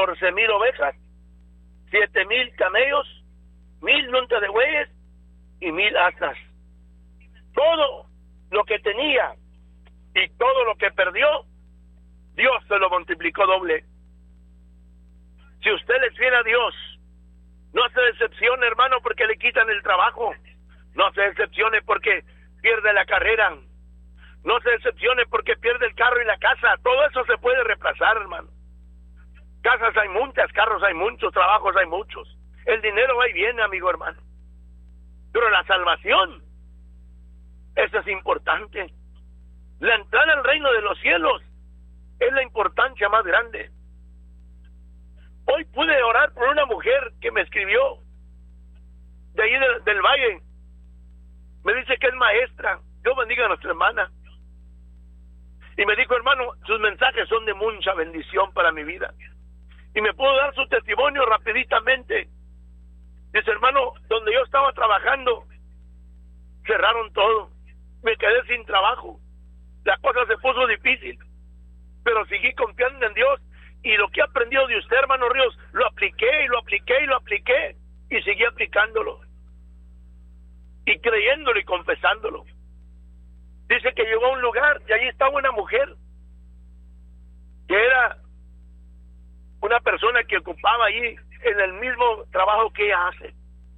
14,000 ovejas, 7,000 camellos, 1,000 yuntas de bueyes y 1,000 asnas. Todo lo que tenía y todo lo que perdió, Dios se lo multiplicó doble. Si usted le es fiel a Dios, no se decepcione, hermano, porque le quitan el trabajo. No se decepcione porque pierde la carrera. No se decepcione porque pierde el carro y la casa. Todo eso se puede reemplazar, hermano. Casas hay muchas, carros hay muchos, trabajos hay muchos. El dinero va y viene, amigo hermano. Pero la salvación, eso es importante. La entrada al reino de los cielos es la importancia más grande. Hoy pude orar por una mujer que me escribió de ahí del Valle. Me dice que es maestra. Dios bendiga a nuestra hermana. Y me dijo, hermano, sus mensajes son de mucha bendición para mi vida. Y me puedo dar su testimonio rapiditamente. Dice, hermano, donde yo estaba trabajando, cerraron todo. Me quedé sin trabajo. La cosa se puso difícil. Pero seguí confiando en Dios. Y lo que he aprendido de usted, hermano Ríos, lo apliqué y lo apliqué y lo apliqué. Y seguí aplicándolo. Y creyéndolo y confesándolo. Dice que llegó a un lugar y allí estaba una mujer que era una persona que ocupaba allí en el mismo trabajo que ella hace.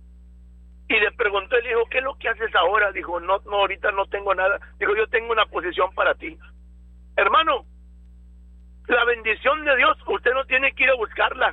Y le preguntó, le dijo, ¿qué es lo que haces ahora? Dijo, no, ahorita no tengo nada. Dijo, yo tengo una posición para ti. Hermano, la bendición de Dios, usted no tiene que ir a buscarla.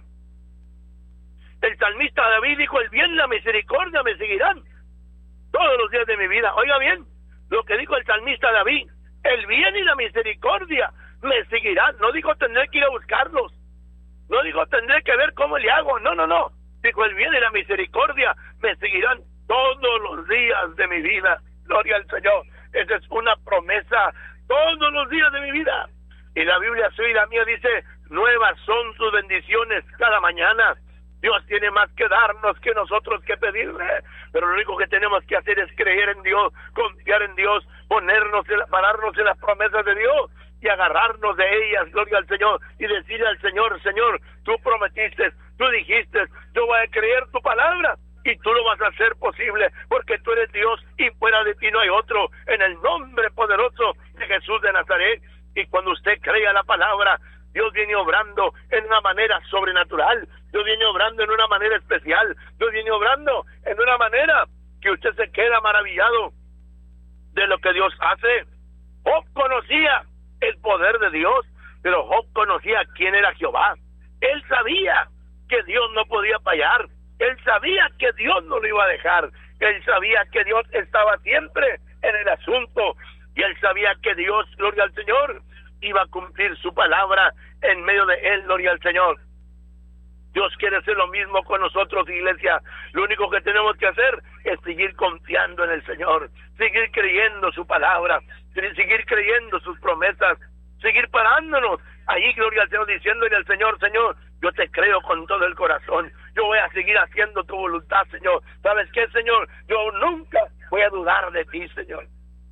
El salmista David dijo, el bien y la misericordia me seguirán todos los días de mi vida. Oiga bien lo que dijo el salmista David, el bien y la misericordia me seguirán. No dijo tendré que ir a buscarlos, no dijo tendré que ver cómo le hago, no, dijo el bien y la misericordia me seguirán todos los días de mi vida. Gloria al Señor. Esa es una promesa, todos los días de mi vida. Y la Biblia suya y la mía dice, nuevas son sus bendiciones cada mañana. Dios tiene más que darnos que nosotros que pedirle, pero lo único que tenemos que hacer es creer en Dios, confiar en Dios, pararnos en las promesas de Dios y agarrarnos de ellas, gloria al Señor, y decirle al Señor, Señor, tú prometiste, tú dijiste, yo voy a creer tu palabra y tú lo vas a hacer posible, porque tú eres Dios y fuera de ti no hay otro, en el nombre poderoso de Jesús de Nazaret. Y cuando usted crea la palabra, Dios viene obrando en una manera sobrenatural, Dios viene obrando en una manera especial, Dios viene obrando en una manera que usted se queda maravillado de lo que Dios hace. Job conocía el poder de Dios, pero Job conocía quién era Jehová. Él sabía que Dios no podía fallar, él sabía que Dios no lo iba a dejar, él sabía que Dios estaba siempre en el asunto, y él sabía que Dios, gloria al Señor, iba a cumplir su palabra en medio de él, gloria al Señor. Dios quiere hacer lo mismo con nosotros, iglesia. Lo único que tenemos que hacer es seguir confiando en el Señor, seguir creyendo su palabra, seguir creyendo sus promesas, seguir parándonos allí, gloria al Señor, diciéndole al Señor, Señor, yo te creo con todo el corazón, yo voy a seguir haciendo tu voluntad, Señor. ¿Sabes qué, Señor? Yo nunca voy a dudar de ti, Señor.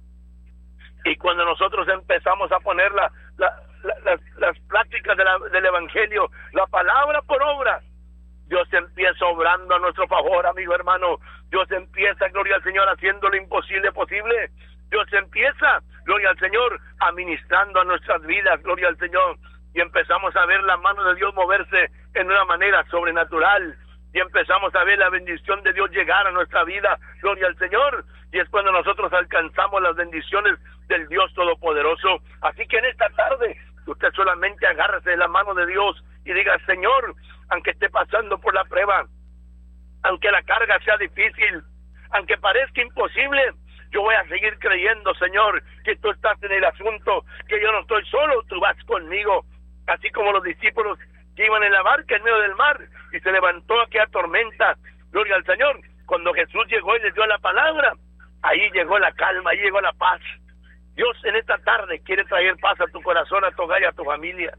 Y cuando nosotros empezamos a poner las prácticas del Evangelio, la palabra por obra, Dios empieza obrando a nuestro favor, amigo hermano. Dios empieza, gloria al Señor, haciendo lo imposible posible. Dios empieza, gloria al Señor, administrando a nuestras vidas, gloria al Señor. Y empezamos a ver la mano de Dios moverse en una manera sobrenatural. Y empezamos a ver la bendición de Dios llegar a nuestra vida, gloria al Señor. Y es cuando nosotros alcanzamos las bendiciones del Dios Todopoderoso. Así que en esta tarde, usted solamente agárrese de la mano de Dios y diga, Señor, aunque esté pasando por la prueba, aunque la carga sea difícil, aunque parezca imposible, yo voy a seguir creyendo, Señor, que tú estás en el asunto, que yo no estoy solo, tú vas conmigo. Así como los discípulos que iban en la barca en medio del mar y se levantó aquella tormenta, gloria al Señor, cuando Jesús llegó y les dio la palabra, ahí llegó la calma, ahí llegó la paz. Dios en esta tarde quiere traer paz a tu corazón, a tu hogar y a tu familia.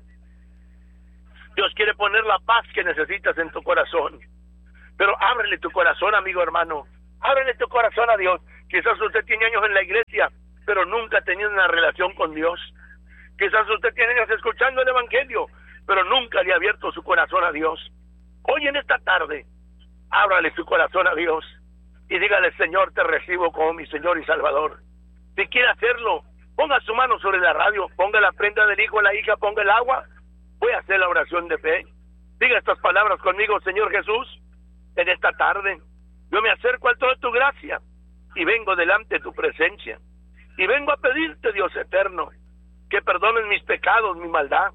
Dios quiere poner la paz que necesitas en tu corazón. Pero ábrele tu corazón, amigo hermano. Ábrele tu corazón a Dios. Quizás usted tiene años en la iglesia, pero nunca ha tenido una relación con Dios. Quizás usted tiene años escuchando el Evangelio, pero nunca le ha abierto su corazón a Dios. Hoy en esta tarde, ábrale su corazón a Dios y dígale: Señor, te recibo como mi Señor y Salvador. Si quiere hacerlo, ponga su mano sobre la radio, ponga la prenda del hijo, la hija, ponga el agua. Voy a hacer la oración de fe. Diga estas palabras conmigo: Señor Jesús, en esta tarde yo me acerco al trono de tu gracia y vengo delante de tu presencia y vengo a pedirte, Dios eterno, que perdones mis pecados, mi maldad.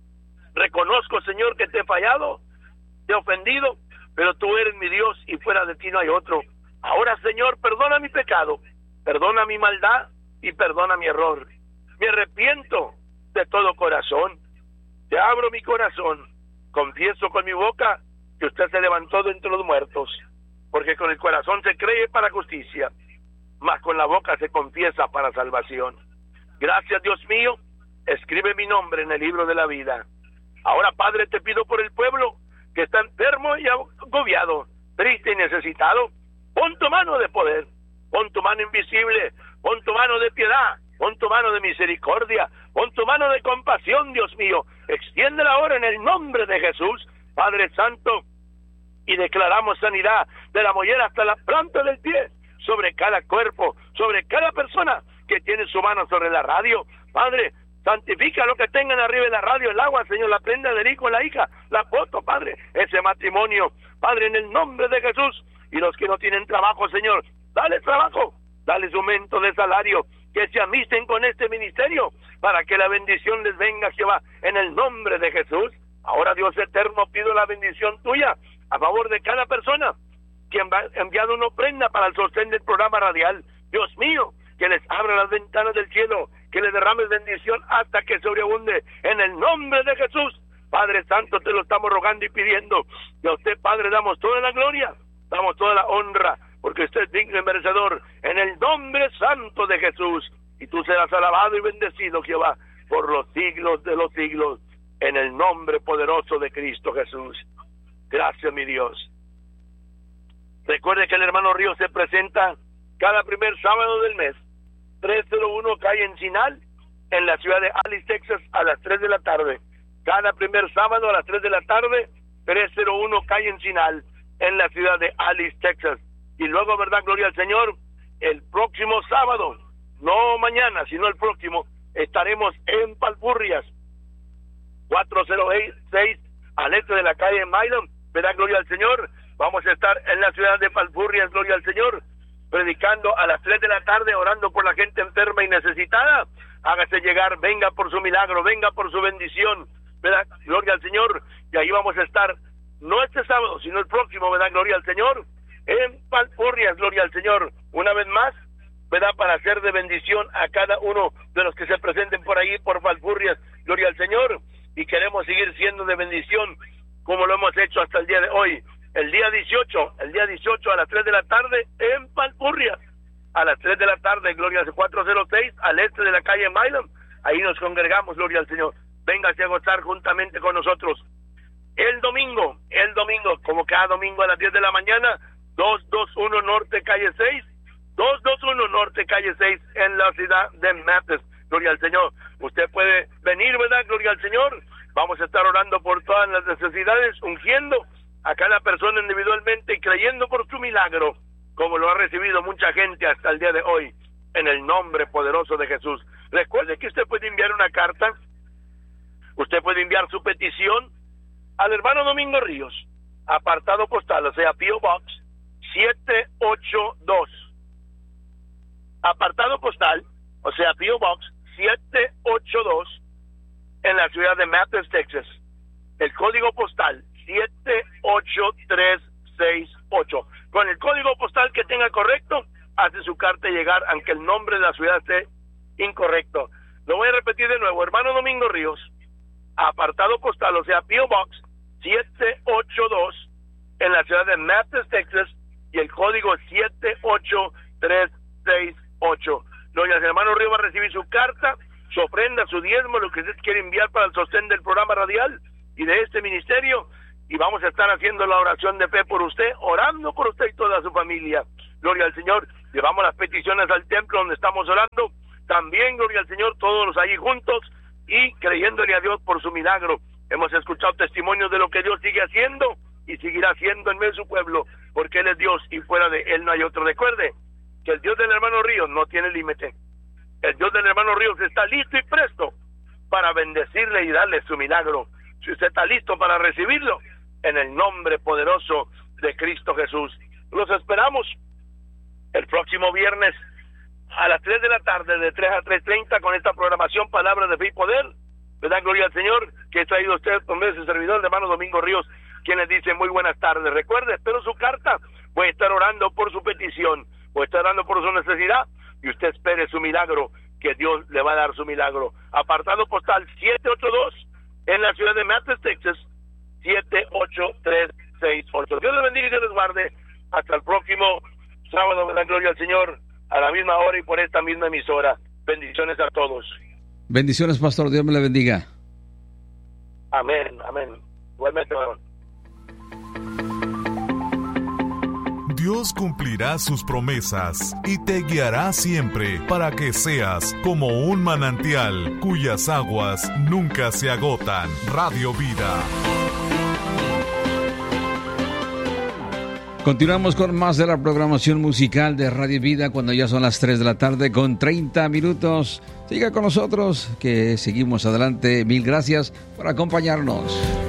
Reconozco, Señor, que te he fallado, te he ofendido, pero tú eres mi Dios y fuera de ti no hay otro. Ahora, Señor, perdona mi pecado, perdona mi maldad y perdona mi error. Me arrepiento de todo corazón. Te abro mi corazón. Confieso con mi boca que usted se levantó de entre los muertos, porque con el corazón se cree para justicia, mas con la boca se confiesa para salvación. Gracias, Dios mío. Escribe mi nombre en el libro de la vida. Ahora, Padre, te pido por el pueblo que está enfermo y agobiado, triste y necesitado. Pon tu mano de poder, pon tu mano invisible, pon tu mano de piedad, pon tu mano de misericordia, pon tu mano de compasión, Dios mío. Extiéndela ahora en el nombre de Jesús, Padre Santo, y declaramos sanidad de la mollera hasta la planta del pie, sobre cada cuerpo, sobre cada persona que tiene su mano sobre la radio. Padre, santifica lo que tengan arriba de la radio, el agua, Señor, la prenda del hijo, la hija, la foto, Padre, ese matrimonio, Padre, en el nombre de Jesús. Y los que no tienen trabajo, Señor, dale trabajo, dale su aumento de salario, que se amisten con este ministerio, para que la bendición les venga, Jehová, en el nombre de Jesús. Ahora, Dios eterno, pido la bendición tuya a favor de cada persona que ha enviado una ofrenda para el sostén del programa radial. Dios mío, que les abra las ventanas del cielo, que les derrames bendición hasta que sobreabunde, en el nombre de Jesús. Padre Santo, te lo estamos rogando y pidiendo, y a usted, Padre, damos toda la gloria, damos toda la honra, porque usted es digno y merecedor, en el nombre santo de Jesús. Y tú serás alabado y bendecido, Jehová, por los siglos de los siglos, en el nombre poderoso de Cristo Jesús. Gracias, mi Dios. Recuerde que el hermano Río se presenta cada primer sábado del mes, 301 calle Encinal, en la ciudad de Alice, Texas, a las 3 de la tarde. Cada primer sábado a las 3 de la tarde, 301 calle Encinal, en la ciudad de Alice, Texas. Y luego, ¿verdad? Gloria al Señor, el próximo sábado, no mañana, sino el próximo, estaremos en Palpurrias, 406 al este de la calle Maidon, ¿verdad? Gloria al Señor. Vamos a estar en la ciudad de Palpurrias, gloria al Señor, predicando a las 3 de la tarde, orando por la gente enferma y necesitada. Hágase llegar, venga por su milagro, venga por su bendición, ¿verdad? Gloria al Señor. Y ahí vamos a estar, no este sábado, sino el próximo, ¿verdad? Gloria al Señor, en Palpurrias, gloria al Señor. Una vez más, ¿verdad? Para hacer de bendición a cada uno de los que se presenten por ahí, por Palpurrias, gloria al Señor. Y queremos seguir siendo de bendición, como lo hemos hecho hasta el día de hoy. El día 18 a las 3 de la tarde en Palpurrias, a las 3 de la tarde, gloria al 406 al este de la calle Maidon. Ahí nos congregamos, gloria al Señor. Véngase a gozar juntamente con nosotros. El domingo, como cada domingo a las 10 de la mañana, 221 Norte Calle 6, 221 Norte Calle 6 en la ciudad de Memphis. Gloria al Señor. Usted puede venir, ¿verdad? Gloria al Señor. Vamos a estar orando por todas las necesidades, ungiendo a cada persona individualmente y creyendo por su milagro, como lo ha recibido mucha gente hasta el día de hoy, en el nombre poderoso de Jesús. Recuerde que usted puede enviar una carta, usted puede enviar su petición al hermano Domingo Ríos, apartado postal, o sea, P.O. Box 782, apartado postal, o sea, P.O. Box 782, en la ciudad de Memphis, Texas. El código postal 78368. Con el código postal que tenga correcto, hace su carta llegar, aunque el nombre de la ciudad esté incorrecto. Lo voy a repetir de nuevo: hermano Domingo Ríos, apartado postal, o sea, P.O. Box 782, en la ciudad de Memphis, Texas, y el código 78368. Doña hermano Ríos va a recibir su carta, su ofrenda, su diezmo, lo que usted quiere enviar para el sostén del programa radial y de este ministerio, y vamos a estar haciendo la oración de fe por usted, orando por usted y toda su familia. Gloria al Señor. Llevamos las peticiones al templo donde estamos orando, también, gloria al Señor, todos los ahí juntos, y creyéndole a Dios por su milagro. Hemos escuchado testimonios de lo que Dios sigue haciendo y seguirá haciendo en medio de su pueblo, porque Él es Dios y fuera de Él no hay otro. Recuerde que el Dios del hermano Ríos no tiene límite. El Dios del hermano Ríos está listo y presto para bendecirle y darle su milagro. Si usted está listo para recibirlo, en el nombre poderoso de Cristo Jesús. Los esperamos el próximo viernes a las 3 de la tarde, de 3 a 3:30, con esta programación Palabra de Fe y Poder. Le dan gloria al Señor, que ha traído usted con medio de su servidor, el hermano Domingo Ríos, quienes dicen muy buenas tardes. Recuerde, espero su carta, voy a estar orando por su petición, voy a estar orando por su necesidad, y usted espere su milagro, que Dios le va a dar su milagro. Apartado postal 782, en la ciudad de Memphis, Texas, 78368. Dios les bendiga y Dios les guarde. Hasta el próximo sábado, me dan gloria al Señor, a la misma hora y por esta misma emisora. Bendiciones a todos. Bendiciones, pastor. Dios me le bendiga. Amén, amén. Igualmente, hermano. Dios cumplirá sus promesas y te guiará siempre para que seas como un manantial cuyas aguas nunca se agotan. Radio Vida. Continuamos con más de la programación musical de Radio Vida cuando ya son las 3 de la tarde con 30 minutos. Siga con nosotros, que seguimos adelante. Mil gracias por acompañarnos.